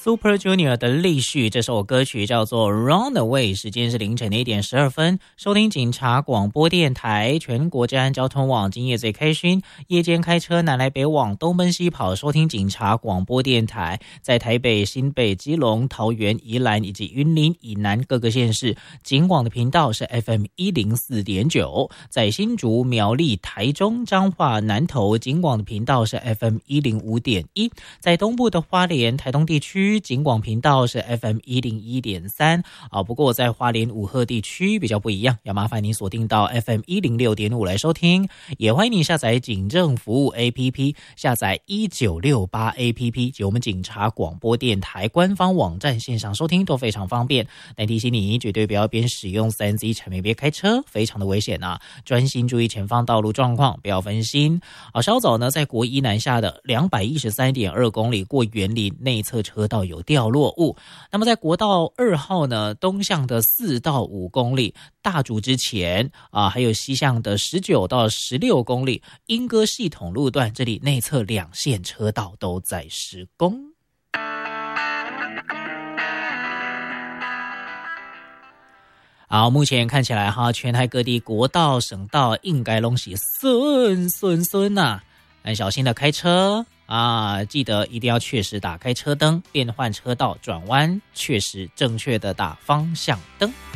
Super Junior 的立续，这首歌曲叫做 Runaway， 时间是凌晨的1点12分。收听警察广播电台，全国治安交通网，今夜最开心。夜间开车南来北往，东奔西跑，收听警察广播电台。在台北、新北、基隆、桃园、宜兰以及云林以南各个县市，警广的频道是 FM 104.9。在新竹、苗栗、台中、彰化、南投，警广的频道是 FM 105.1。在东部的花莲、台东地区，警广频道是 FM 101.3不过在花莲五鹤地区比较不一样，要麻烦你锁定到 FM 106.5来收听。也欢迎你下载警政服务 APP， 下载1968 APP 及我们警察广播电台官方网站线上收听都非常方便。但提醒你，绝对不要边使用 3C 产品边开车，非常的危险啊！专心注意前方道路状况，不要分心。稍早呢，在国一南下的213.2公里过园林内侧车道有掉落物。那么在国道2号呢，东向的4到5公里，大竹之前还有西向的19到16公里，莺歌系统路段这里内侧2线车道都在施工。好，目前看起来全台各地国道、省道应该都是顺啊，很小心的开车记得一定要确实打开车灯，变换车道转弯，确实正确的打方向灯。